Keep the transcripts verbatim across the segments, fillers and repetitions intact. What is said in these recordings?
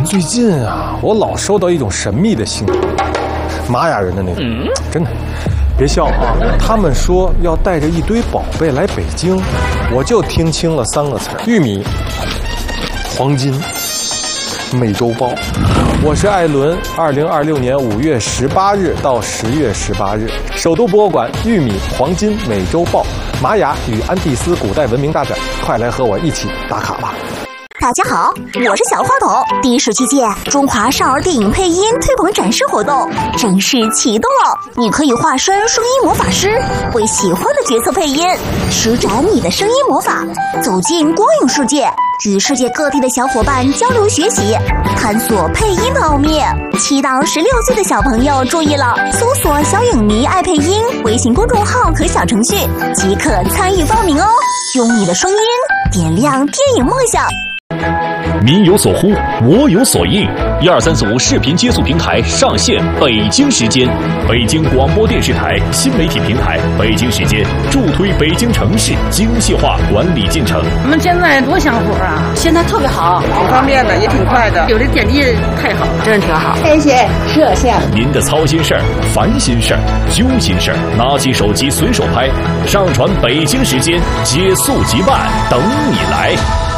最近啊，我老收到一种神秘的信，玛雅人的那种，嗯、真的。别笑啊！他们说要带着一堆宝贝来北京，我就听清了三个词：玉米、黄金、美洲豹。我是艾伦，二零二六年五月十八日到十月十八日，首都博物馆玉米、黄金、美洲豹、玛雅与安第斯古代文明大展，快来和我一起打卡吧！ 大家好，我是小花筒。第十七届中华少儿电影配音推广展示活动正式启动了，你可以化身声音魔法师，为喜欢的角色配音，施展你的声音魔法，走进光影世界，与世界各地的小伙伴交流学习，探索配音的奥秘。七到十六岁的小朋友注意了，搜索“小影迷爱配音”微信公众号和小程序，即可参与报名哦。用你的声音点亮电影梦想。 民有所呼，我有所应。一二三四五视频接速平台上线，北京时间。北京广播电视台新媒体平台，北京时间助推北京城市精细化管理进程。 我们现在多享福啊！ 现在特别好， 挺方便的，也挺快的。有这点击太好， 真是挺好。 开显摄像， 您的操心事儿、烦心事儿、揪心事儿，拿起手机随手拍，上传北京时间，接速即办，等你来。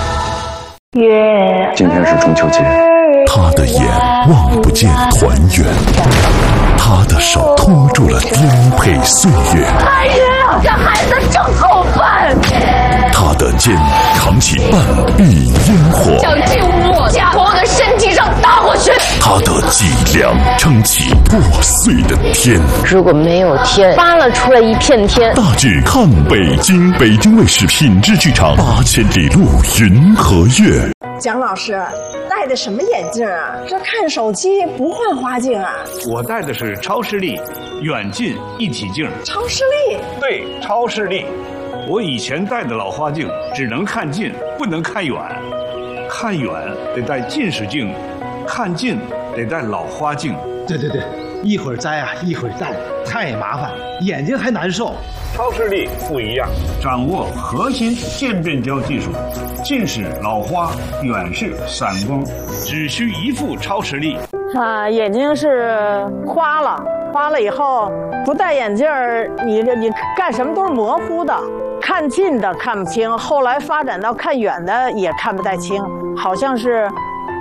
今天是中秋节， 他的眼望不见团圆，他的手托住了颠沛岁月。 哎呀，这孩子真好办！ 他的肩扛起半壁烟火， 想进我家，从我的身体上打过去。 他的脊梁撑起破碎的天。 如果没有天，扒拉出来一片天。 大致看北京，北京卫视品质剧场，八千里路云和月。 蒋老师戴的什么眼镜啊？这看手机不换花镜啊？ 我戴的是超视力远近一体镜。 超视力？ 对，超视力。我以前戴的老花镜只能看近，不能看远。看远得戴近视镜，看近得戴老花镜。 对对对，一会儿摘啊，一会儿戴，太麻烦，眼睛还难受。 超视力不一样，掌握核心渐变焦技术，近视、老花、远视、散光，只需一副超视力。 啊，眼睛是花了，花了以后不戴眼镜儿，你你干什么都是模糊的，看近的看不清，后来发展到看远的也看不太清，好像是